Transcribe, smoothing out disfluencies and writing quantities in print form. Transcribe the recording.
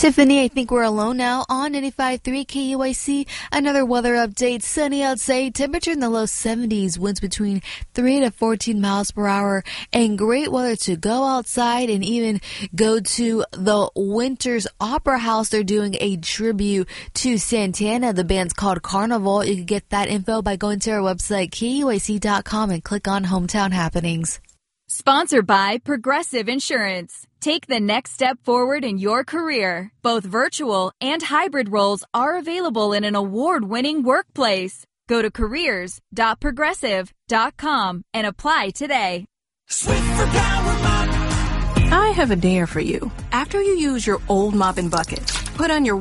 Tiffany, I think we're alone now on 95.3 KUIC. Another weather update. Sunny outside. Temperature in the low 70s. Winds between 3 to 14 miles per hour. And great weather to go outside and even go to the Winters Opera House. They're doing a tribute to Santana. The band's called Carnival. You can get that info by going to our website, KUIC.com, and click on Hometown Happenings. Sponsored by Progressive Insurance. Take the next step forward in your career. Both virtual and hybrid roles are available in an award-winning workplace. Go to careers.progressive.com and apply today. Swiffer Power Mop. I have a dare for you. After you use your old mop and bucket, put on your